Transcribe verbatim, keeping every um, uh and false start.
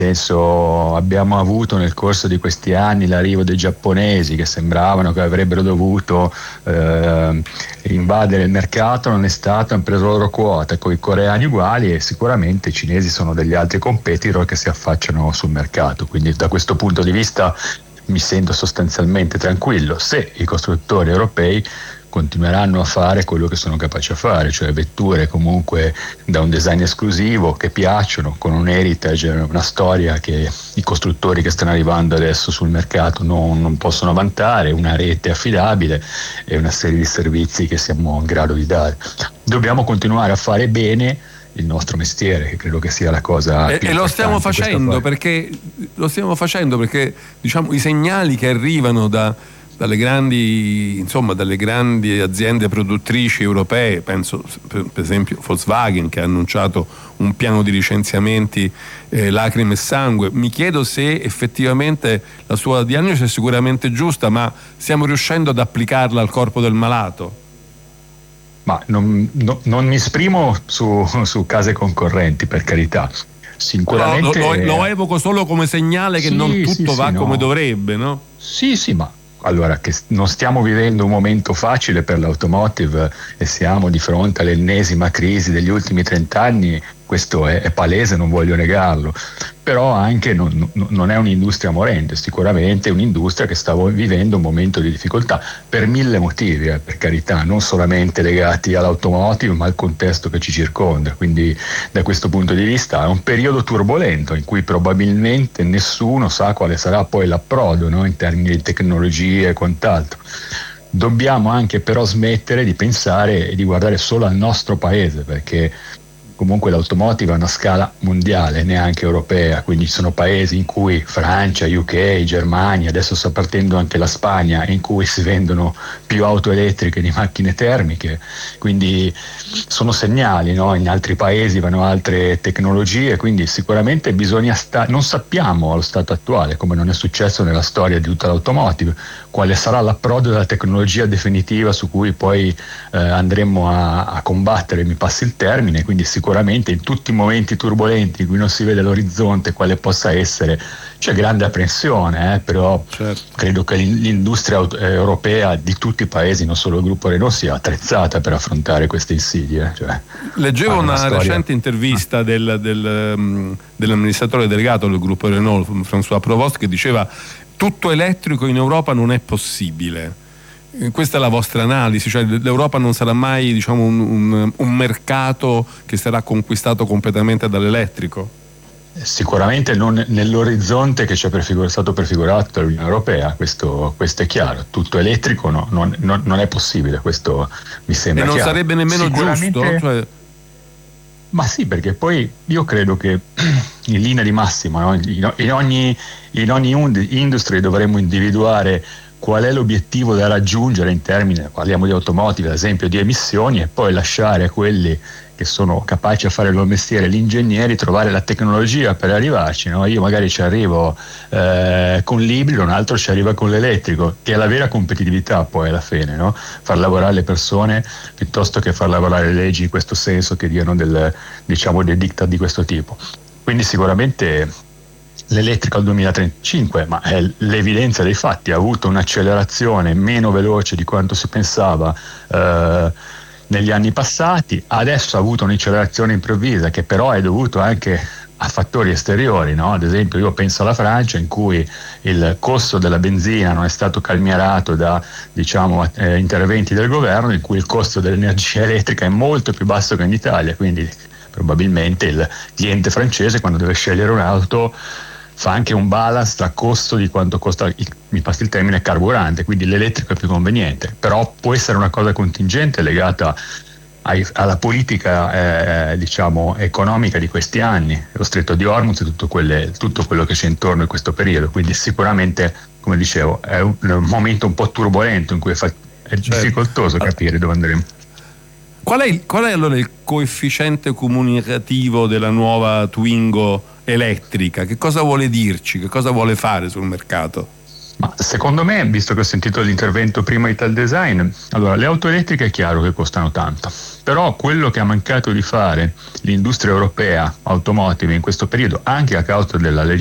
Nel senso, abbiamo avuto nel corso di questi anni l'arrivo dei giapponesi che sembravano che avrebbero dovuto eh, invadere il mercato, non è stato, hanno preso la loro quota, con i coreani uguali, e sicuramente i cinesi sono degli altri competitor che si affacciano sul mercato, quindi da questo punto di vista mi sento sostanzialmente tranquillo. Se i costruttori europei continueranno a fare quello che sono capaci a fare, cioè vetture comunque da un design esclusivo, che piacciono, con un heritage, una storia che i costruttori che stanno arrivando adesso sul mercato non, non possono vantare, una rete affidabile e una serie di servizi che siamo in grado di dare. Dobbiamo continuare a fare bene il nostro mestiere, che credo che sia la cosa e, più e lo stiamo importante facendo perché lo stiamo facendo perché diciamo i segnali che arrivano da dalle grandi, insomma, dalle grandi aziende produttrici europee, penso per, per esempio Volkswagen, che ha annunciato un piano di licenziamenti eh, lacrime e sangue. Mi chiedo se effettivamente la sua diagnosi è sicuramente giusta, ma stiamo riuscendo ad applicarla al corpo del malato? Ma non, no, non mi esprimo su, su case concorrenti, per carità. Sicuramente no, lo, lo, lo evoco solo come segnale che sì, non tutto sì, va sì, come no. dovrebbe, no? Sì, sì, ma allora, che non stiamo vivendo un momento facile per l'automotive e siamo di fronte all'ennesima crisi degli ultimi trent'anni, questo è, è palese, non voglio negarlo, però anche non, non è un'industria morente, sicuramente è un'industria che sta vivendo un momento di difficoltà per mille motivi, eh, per carità, non solamente legati all'automotive ma al contesto che ci circonda, quindi da questo punto di vista è un periodo turbolento in cui probabilmente nessuno sa quale sarà poi l'approdo, no, in termini di tecnologie e quant'altro. Dobbiamo anche però smettere di pensare e di guardare solo al nostro paese, perché comunque l'automotive ha una scala mondiale, neanche europea, quindi ci sono paesi in cui Francia, U K, Germania, adesso sta partendo anche la Spagna, in cui si vendono più auto elettriche di macchine termiche, quindi sono segnali, no? In altri paesi vanno altre tecnologie, quindi sicuramente bisogna sta- non sappiamo allo stato attuale, come non è successo nella storia di tutta l'automotive, quale sarà l'approdo della tecnologia definitiva su cui poi eh, andremo a, a combattere, mi passi il termine, quindi sicuramente Sicuramente in tutti i momenti turbolenti in cui non si vede l'orizzonte quale possa essere, c'è grande apprensione, eh, però certo. Credo che l'industria europea di tutti i paesi, non solo il gruppo Renault, sia attrezzata per affrontare queste insidie. Cioè, leggevo una, una recente intervista ah. del, del, um, dell'amministratore delegato del gruppo Renault, François Provost, che diceva: tutto elettrico in Europa non è possibile. Questa è la vostra analisi, cioè l'Europa non sarà mai, diciamo, un, un, un mercato che sarà conquistato completamente dall'elettrico? Sicuramente non nell'orizzonte che ci è prefigura, stato prefigurato dall'Unione Europea, questo, questo è chiaro. Tutto elettrico no, non, non, non è possibile, questo mi sembra chiaro. E non chiaro. sarebbe nemmeno giusto? Cioè... Ma sì, perché poi io credo che in linea di massima, no? in ogni, in ogni industria dovremmo individuare qual è l'obiettivo da raggiungere in termini, parliamo di automotive ad esempio, di emissioni, e poi lasciare a quelli che sono capaci a fare il loro mestiere, gli ingegneri, trovare la tecnologia per arrivarci, no? Io magari ci arrivo eh, con l'ibrido, un altro ci arriva con l'elettrico, che è la vera competitività poi alla fine, no? Far lavorare le persone piuttosto che far lavorare le leggi in questo senso, che diano del, diciamo, dei diktat di questo tipo. Quindi sicuramente l'elettrico al duemilatrentacinque, ma è l'evidenza dei fatti, ha avuto un'accelerazione meno veloce di quanto si pensava eh, negli anni passati, adesso ha avuto un'accelerazione improvvisa che però è dovuto anche a fattori esteriori, no? Ad esempio io penso alla Francia, in cui il costo della benzina non è stato calmierato da, diciamo, eh, interventi del governo, in cui il costo dell'energia elettrica è molto più basso che in Italia, quindi probabilmente il cliente francese, quando deve scegliere un'auto, fa anche un balance tra costo di quanto costa, il, mi passi il termine, carburante, quindi l'elettrico è più conveniente, però può essere una cosa contingente legata ai, alla politica eh, diciamo economica di questi anni, lo stretto di Hormuz e tutto, quelle, tutto quello che c'è intorno in questo periodo, quindi sicuramente, come dicevo, è un, un momento un po' turbolento in cui è, fa, è certo. difficoltoso capire dove andremo. Qual è, il, qual è allora il coefficiente comunicativo della nuova Twingo elettrica? Che cosa vuole dirci? Che cosa vuole fare sul mercato? Ma secondo me, visto che ho sentito l'intervento prima di Tal Design, allora le auto elettriche è chiaro che costano tanto, però quello che ha mancato di fare l'industria europea automotive in questo periodo, anche a causa della